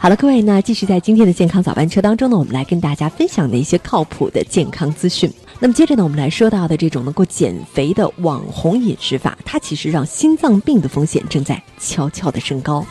好了，各位，那继续在今天的健康早班车当中呢，我们来跟大家分享的一些靠谱的健康资讯。那么接着呢，我们来说到的这种能够减肥的网红饮食法，它其实让心脏病的风险正在悄悄地升高。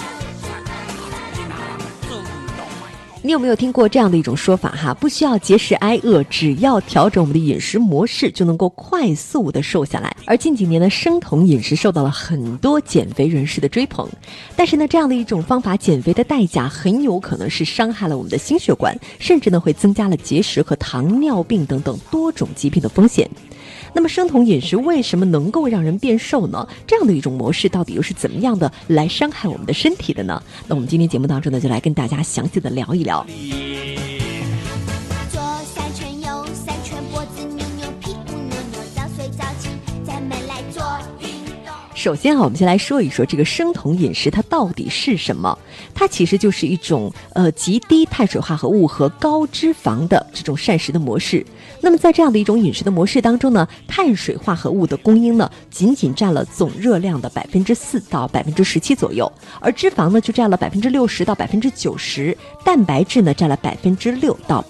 你有没有听过这样的一种说法哈？不需要节食挨饿，只要调整我们的饮食模式，就能够快速的瘦下来。而近几年呢，生酮饮食受到了很多减肥人士的追捧，但是呢，这样的一种方法减肥的代价很有可能是伤害了我们的心血管，甚至呢会增加了结石和糖尿病等等多种疾病的风险。那么生酮饮食为什么能够让人变瘦呢？这样的一种模式到底又是怎么样的来伤害我们的身体的呢？那我们今天节目当中呢，就来跟大家详细的聊一聊。 左三圈右三圈，脖子扭扭，屁股扭扭，早睡早起，咱们来做运动。 首先我们先来说一说这个生酮饮食它到底是什么。它其实就是一种极低碳水化合物和高脂肪的这种膳食的模式。那么在这样的一种饮食的模式当中呢，碳水化合物的供应呢仅占了总热量的4%到17%左右，而脂肪呢就占了60%到90%，蛋白质呢占了6%到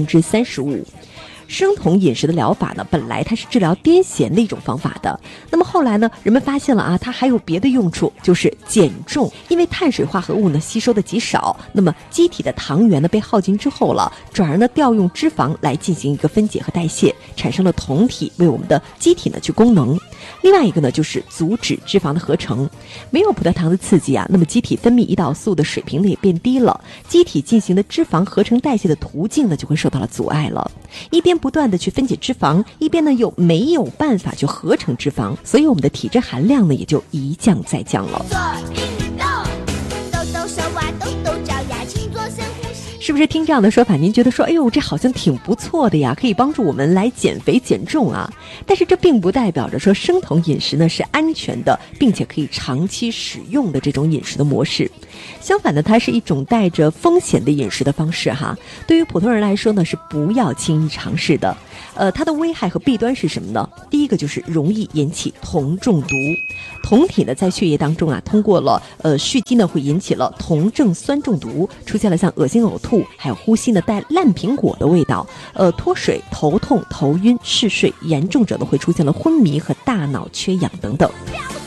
35%。生酮饮食的疗法呢，本来它是治疗癫痫的一种方法的。那么后来呢，人们发现了啊，它还有别的用处，就是减重。因为碳水化合物呢吸收的极少，那么机体的糖原呢被耗尽之后了，转而呢调用脂肪来进行一个分解和代谢，产生了酮体，为我们的机体呢去功能。另外一个呢就是阻止脂肪的合成。没有葡萄糖的刺激啊，那么机体分泌胰岛素的水平呢也变低了，机体进行的脂肪合成代谢的途径呢就会受到了阻碍了。一边不断的去分解脂肪，一边呢又没有办法去合成脂肪，所以我们的体脂含量呢也就一降再降了。 做运动，抖抖手啊，抖抖脚呀，请做深呼吸。 是不是听这样的说法，您觉得说，哎呦，这好像挺不错的呀，可以帮助我们来减肥减重啊？但是这并不代表着说生酮饮食呢是安全的，并且可以长期使用的这种饮食的模式。相反的，它是一种带着风险的饮食的方式哈。对于普通人来说呢，是不要轻易尝试的。它的危害和弊端是什么呢？第一个就是容易引起酮中毒。酮体呢在血液当中啊，通过了蓄积呢，会引起了酮症酸中毒，出现了像恶心呕吐，还有呼吸呢带烂苹果的味道，脱水、头痛、头晕、嗜睡，严重者呢会出现了昏迷和大脑缺氧等等。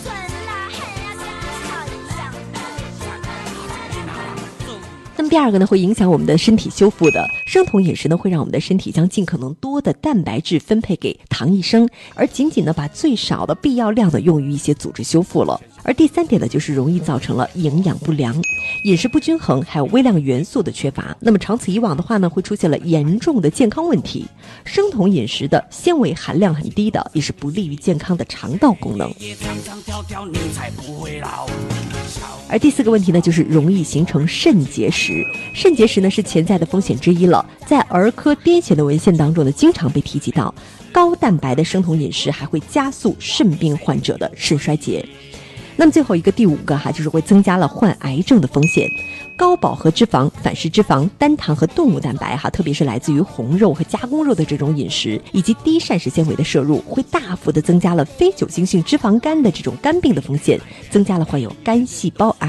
那么第二个呢，会影响我们的身体修复的。生酮饮食呢，会让我们的身体将尽可能多的蛋白质分配给糖益生，而仅呢把最少的必要量的用于一些组织修复了。而第三点呢，就是容易造成了营养不良、饮食不均衡，还有微量元素的缺乏。那么长此以往的话呢，会出现了严重的健康问题。生酮饮食的纤维含量很低的，也是不利于健康的肠道功能。而第四个问题呢，就是容易形成肾结石。肾结石呢是潜在的风险之一了，在儿科癫痫的文献当中呢，经常被提及到。高蛋白的生酮饮食还会加速肾病患者的肾衰竭。那么最后一个第五个就是会增加了患癌症的风险。高饱和脂肪、反式脂肪、单糖和动物蛋白特别是来自于红肉和加工肉的这种饮食，以及低膳食纤维的摄入，会大幅的增加了非酒精性脂肪肝的这种肝病的风险，增加了患有肝细胞癌